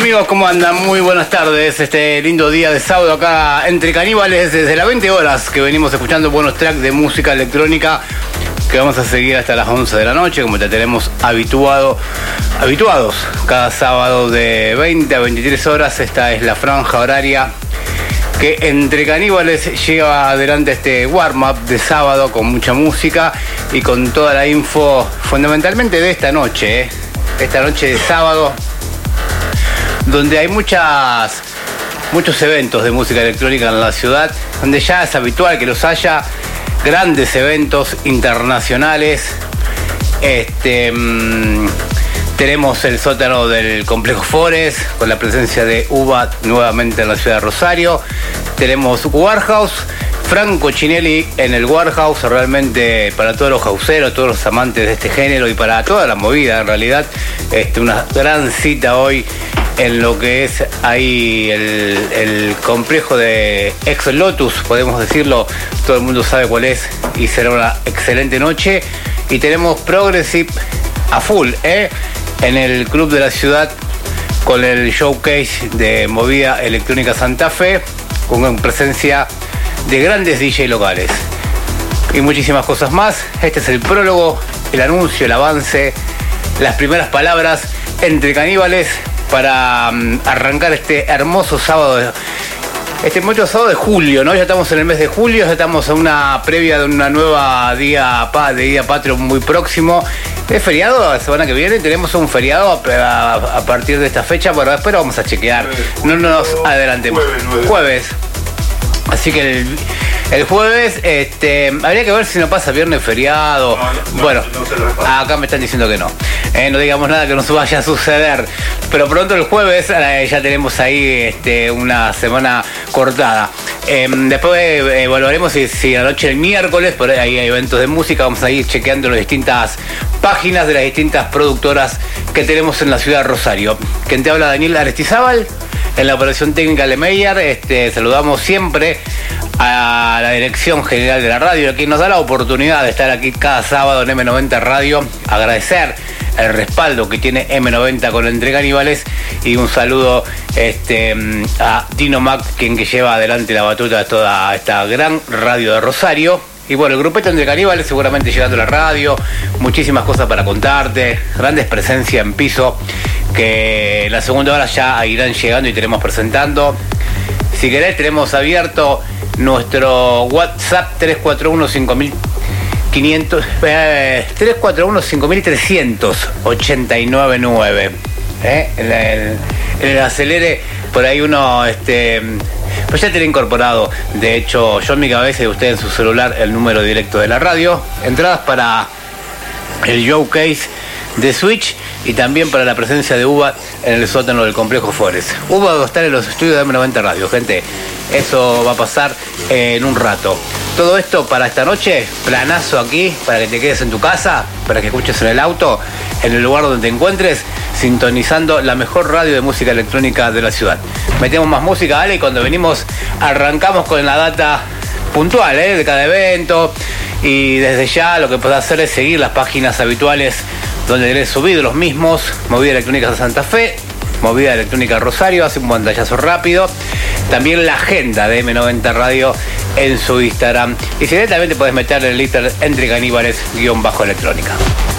amigos? ¿Cómo andan? Muy buenas tardes. Este lindo día de sábado acá entre caníbales desde las 20 horas que venimos escuchando buenos tracks de música electrónica que vamos a seguir hasta las 11 de la noche, como ya tenemos habituados cada sábado de 20 a 23 horas. Esta es la franja horaria que entre caníbales lleva adelante este warm-up de sábado con mucha música y con toda la info fundamentalmente de esta noche, esta noche de sábado, donde hay muchos eventos de música electrónica en la ciudad, donde ya es habitual que los haya, grandes eventos internacionales. Tenemos el sótano del Complejo Forest, con la presencia de UBA nuevamente en la ciudad de Rosario. Tenemos Warhouse, Franco Chinelli en el Warhouse, realmente para todos los houseeros, todos los amantes de este género y para toda la movida en realidad. Una gran cita hoy en lo que es ahí el complejo de Ex Lotus, podemos decirlo, todo el mundo sabe cuál es y será una excelente noche. Y tenemos Progressive a full, en el Club de la Ciudad con el showcase de movida electrónica Santa Fe, con presencia de grandes DJ locales y muchísimas cosas más. Este es el prólogo, el anuncio, el avance, las primeras palabras entre caníbales para arrancar este hermoso sábado, mucho sábado de julio, ¿no? Ya estamos en el mes de julio, ya estamos en una previa de una nueva día patrio muy próximo. Es feriado la semana que viene, tenemos un feriado a partir de esta fecha, bueno, después lo vamos a chequear, no nos adelantemos. Jueves. Así que el jueves, habría que ver si no pasa viernes feriado. Bueno, acá me están diciendo que no. No digamos nada que nos vaya a suceder. Pero pronto el jueves ya tenemos ahí una semana cortada. Después evaluaremos si la noche del miércoles, por ahí hay eventos de música, vamos a ir chequeando las distintas páginas de las distintas productoras que tenemos en la ciudad de Rosario. Quien te habla, Daniel Aristizábal, en la operación técnica de Meyer. Saludamos siempre a la dirección general de la radio, quien nos da la oportunidad de estar aquí cada sábado en M90 Radio. Agradecer el respaldo que tiene M90 con Entre Caníbales y un saludo a Dino Mac, quien que lleva adelante la batuta de toda esta gran radio de Rosario. Y bueno, el grupete Entre Caníbales seguramente llegando a la radio, muchísimas cosas para contarte, grandes presencias en piso que la segunda hora ya irán llegando y tenemos presentando. Si querés, tenemos abierto nuestro WhatsApp 341-5389. En el acelere, por ahí uno pues ya tiene incorporado, de hecho yo en mi cabeza y usted en su celular, el número directo de la radio, entradas para el showcase de Switch y también para la presencia de UBA en el sótano del Complejo Forest. UBA va a estar en los estudios de M90 Radio, gente. Eso va a pasar en un rato. Todo esto para esta noche, planazo aquí, para que te quedes en tu casa, para que escuches en el auto, en el lugar donde te encuentres, sintonizando la mejor radio de música electrónica de la ciudad. Metemos más música, ¿vale? Y cuando venimos arrancamos con la data puntual, de cada evento. Y desde ya lo que podés hacer es seguir las páginas habituales donde tenés subido los mismos: Movida Electrónica de Santa Fe, Movida Electrónica Rosario, hace un pantallazo rápido. También la agenda de M90 Radio en su Instagram. Y si directamente podés meter en el Instagram Entre Caníbales _electrónica.